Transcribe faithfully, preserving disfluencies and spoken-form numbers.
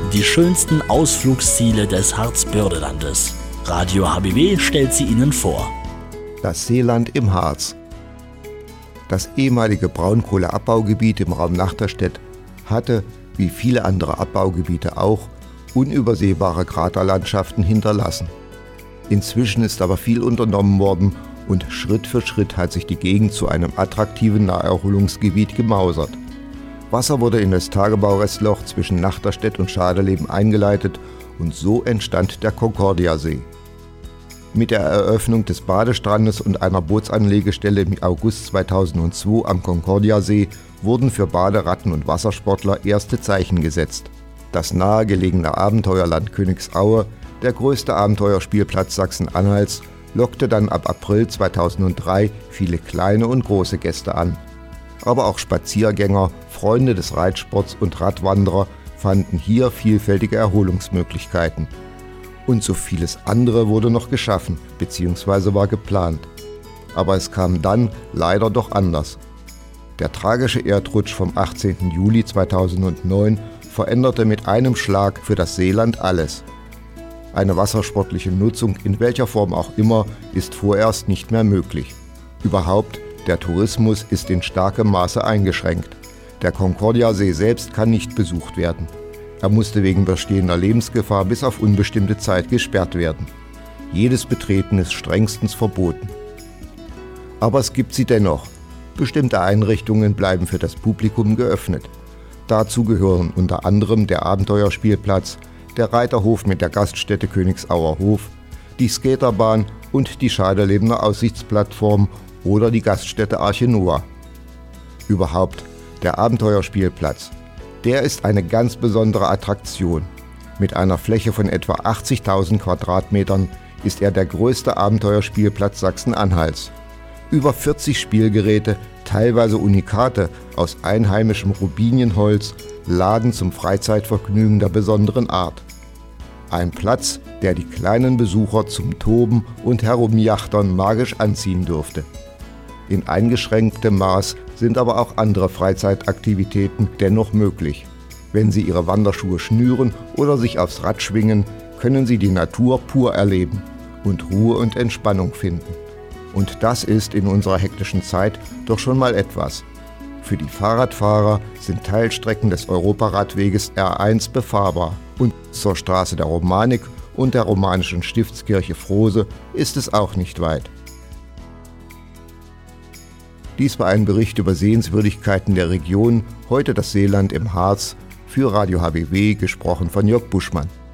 die schönsten Ausflugsziele des Harzbördelandes. Radio H B W stellt sie Ihnen vor. Das Seeland im Harz. Das ehemalige Braunkohleabbaugebiet im Raum Nachterstedt hatte, wie viele andere Abbaugebiete auch, unübersehbare Kraterlandschaften hinterlassen. Inzwischen ist aber viel unternommen worden und Schritt für Schritt hat sich die Gegend zu einem attraktiven Naherholungsgebiet gemausert. Wasser wurde in das Tagebaurestloch zwischen Nachterstedt und Schaderleben eingeleitet und so entstand der Concordiasee. Mit der Eröffnung des Badestrandes und einer Bootsanlegestelle im August zweitausendzwei am Concordiasee wurden für Baderatten und Wassersportler erste Zeichen gesetzt. Das nahegelegene Abenteuerland Königsaue, der größte Abenteuerspielplatz Sachsen-Anhalts, lockte dann ab April zweitausenddrei viele kleine und große Gäste an. Aber auch Spaziergänger, Freunde des Reitsports und Radwanderer fanden hier vielfältige Erholungsmöglichkeiten. Und so vieles andere wurde noch geschaffen bzw. war geplant. Aber es kam dann leider doch anders. Der tragische Erdrutsch vom achtzehnten Juli zweitausendneun veränderte mit einem Schlag für das Seeland alles. Eine wassersportliche Nutzung in welcher Form auch immer ist vorerst nicht mehr möglich. Überhaupt, der Tourismus ist in starkem Maße eingeschränkt. Der Concordiasee selbst kann nicht besucht werden. Er musste wegen bestehender Lebensgefahr bis auf unbestimmte Zeit gesperrt werden. Jedes Betreten ist strengstens verboten. Aber es gibt sie dennoch. Bestimmte Einrichtungen bleiben für das Publikum geöffnet. Dazu gehören unter anderem der Abenteuerspielplatz, der Reiterhof mit der Gaststätte Königsauer Hof, die Skaterbahn und die Schaderlebener Aussichtsplattform oder die Gaststätte Arche Noah. Überhaupt, der Abenteuerspielplatz, der ist eine ganz besondere Attraktion. Mit einer Fläche von etwa achtzigtausend Quadratmetern ist er der größte Abenteuerspielplatz Sachsen-Anhalts. Über vierzig Spielgeräte, teilweise Unikate aus einheimischem Rubinienholz, laden zum Freizeitvergnügen der besonderen Art. Ein Platz, der die kleinen Besucher zum Toben und Herumjachtern magisch anziehen dürfte. In eingeschränktem Maß sind aber auch andere Freizeitaktivitäten dennoch möglich. Wenn Sie Ihre Wanderschuhe schnüren oder sich aufs Rad schwingen, können Sie die Natur pur erleben und Ruhe und Entspannung finden. Und das ist in unserer hektischen Zeit doch schon mal etwas. Für die Fahrradfahrer sind Teilstrecken des Europaradweges R eins befahrbar und zur Straße der Romanik und der romanischen Stiftskirche Frose ist es auch nicht weit. Dies war ein Bericht über Sehenswürdigkeiten der Region, heute das Seeland im Harz, für Radio H B W, gesprochen von Jörg Buschmann.